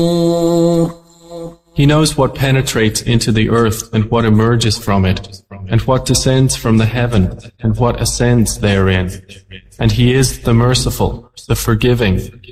He knows what penetrates into the earth and what emerges from it, and what descends from the heaven and what ascends therein. And He is the Merciful, the Forgiving,